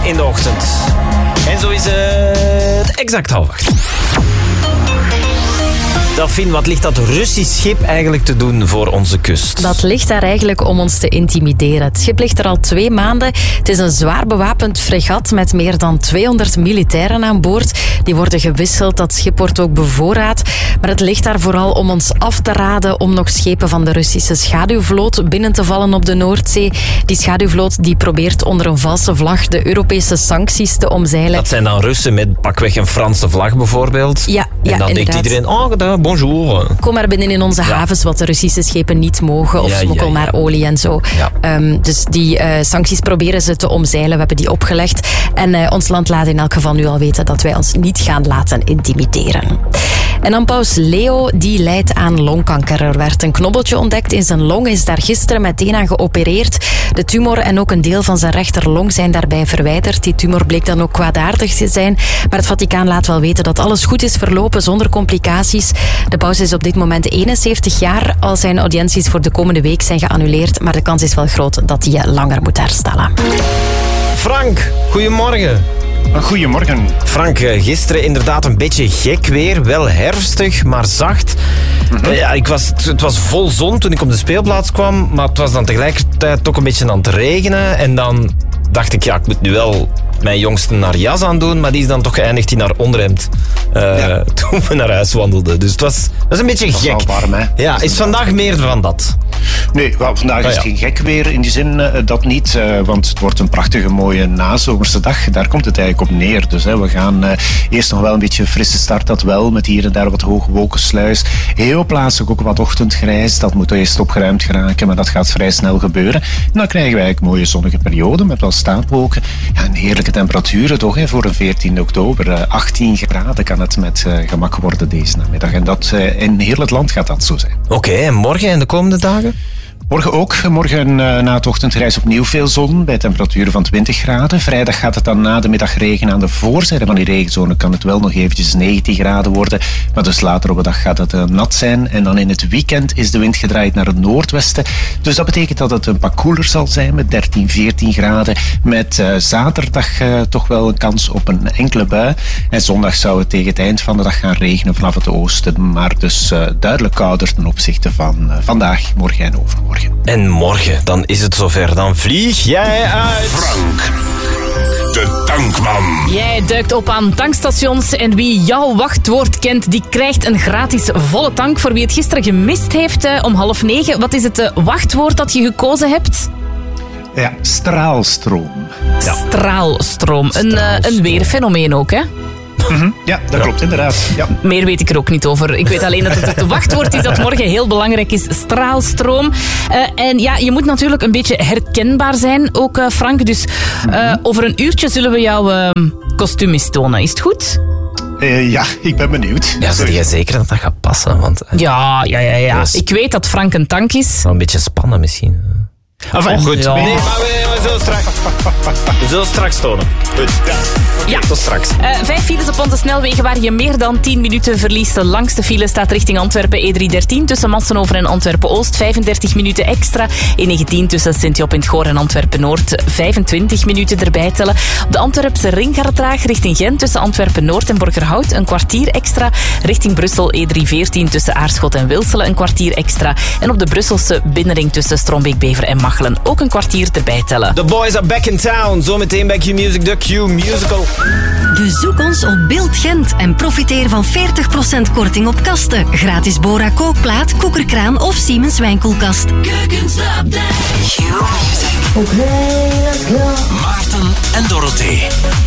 in de ochtend. En zo is het exact 7:30. Delphine, wat ligt dat Russisch schip eigenlijk te doen voor onze kust? Dat ligt daar eigenlijk om ons te intimideren. Het schip ligt er al 2 maanden. Het is een zwaar bewapend fregat met meer dan 200 militairen aan boord. Die worden gewisseld, dat schip wordt ook bevoorraad. Maar het ligt daar vooral om ons af te raden om nog schepen van de Russische schaduwvloot binnen te vallen op de Noordzee. Die schaduwvloot die probeert onder een valse vlag de Europese sancties te omzeilen. Dat zijn dan Russen met pakweg een Franse vlag bijvoorbeeld. Ja, en dan denkt iedereen, bonjour. Kom maar binnen in onze havens wat de Russische schepen niet mogen. Of smokkel maar olie en zo. Ja. Dus die sancties proberen ze te omzeilen. We hebben die opgelegd. En ons land laat in elk geval nu al weten dat wij ons niet gaan laten intimideren. En dan paus Leo, die lijdt aan longkanker. Er werd een knobbeltje ontdekt in zijn long, is daar gisteren meteen aan geopereerd. De tumor en ook een deel van zijn rechterlong zijn daarbij verwijderd. Die tumor bleek dan ook kwaadaardig te zijn. Maar het Vaticaan laat wel weten dat alles goed is verlopen zonder complicaties. De paus is op dit moment 71 jaar. Al zijn audiënties voor de komende week zijn geannuleerd. Maar de kans is wel groot dat hij langer moet herstellen. Frank, goedemorgen. Goedemorgen. Frank, gisteren inderdaad een beetje gek weer. Wel herfstig, maar zacht. Ja, het was vol zon toen ik op de speelplaats kwam. Maar het was dan tegelijkertijd toch een beetje aan het regenen. En dan dacht ik, ik moet nu wel mijn jongste naar jas aan doen. Maar die is dan toch geëindigd in haar onderhemd. Toen we naar huis wandelden. Dus het was een beetje gek. Het was wel warm, hè? Ja, is vandaag meer van dat? Nee, vandaag is het geen gek weer. In die zin dat niet. Want het wordt een prachtige, mooie nazomerse dag. Daar komt het eigenlijk op neer. Dus we gaan eerst nog wel een beetje frisse start. Dat wel, met hier en daar wat hoge wolkensluis. Heel plaatselijk ook wat ochtendgrijs. Dat moet eerst opgeruimd geraken. Maar dat gaat vrij snel gebeuren. En dan krijgen we eigenlijk mooie zonnige perioden. Met wel stapelwolken. Ja, en heerlijke temperaturen toch, voor een 14 oktober. 18 graden kan het met gemak worden deze namiddag. En dat in heel het land gaat dat zo zijn. Oké, en morgen en de komende dagen? Morgen ook. Morgen na het ochtendreis opnieuw veel zon bij temperaturen van 20 graden. Vrijdag gaat het dan na de middag regen. Aan de voorzijde van die regenzone kan het wel nog eventjes 19 graden worden. Maar dus later op de dag gaat het nat zijn. En dan in het weekend is de wind gedraaid naar het noordwesten. Dus dat betekent dat het een pak koeler zal zijn met 13, 14 graden. Met zaterdag toch wel een kans op een enkele bui. En zondag zou het tegen het eind van de dag gaan regenen vanaf het oosten. Maar dus duidelijk kouder ten opzichte van vandaag, morgen en overmorgen. En morgen, dan is het zover. Dan vlieg jij uit. Frank, de tankman. Jij duikt op aan tankstations en wie jouw wachtwoord kent, die krijgt een gratis volle tank. Voor wie het gisteren gemist heeft om 8:30. Wat is het wachtwoord dat je gekozen hebt? Ja, straalstroom. Ja. Straalstroom. Een weerfenomeen ook, hè? Ja, dat klopt inderdaad. Ja. Meer weet ik er ook niet over. Ik weet alleen dat het wachtwoord is dat morgen heel belangrijk is. Straalstroom. En ja, je moet natuurlijk een beetje herkenbaar zijn, ook Frank. Dus over een uurtje zullen we jouw kostuum eens tonen. Is het goed? Ja, ik ben benieuwd. Ja, zeg jij zeker dat dat gaat passen? Want, Ja. Dus Ik weet dat Frank een tank is. een beetje spannen misschien. Goed. Ja. Nee, maar we zullen straks tonen. Goed. Ja. Tot straks. 5 files op onze snelwegen waar je meer dan 10 minuten verliest. De langste file staat richting Antwerpen E313 tussen Massenhoven en Antwerpen-Oost. 35 minuten extra. E19 tussen Sint-Job in het Goor en Antwerpen-Noord. 25 minuten erbij tellen. Op de Antwerpse ring gaat het traag richting Gent tussen Antwerpen-Noord en Borgerhout. Een kwartier extra. Richting Brussel E314 tussen Aarschot en Wilselen. Een kwartier extra. En op de Brusselse binnenring tussen Strombeek-Bever en Machelen. Ook een kwartier erbij tellen. The boys are back in town. Zometeen bij Q-Music, de Q-Musical. Bezoek ons op Beeld Gent en profiteer van 40% korting op kasten. Gratis Bora kookplaat, koekerkraan of Siemens wijnkoelkast. Keukensupdate. Q-Music. Okay, let's go. Maarten en Dorothee.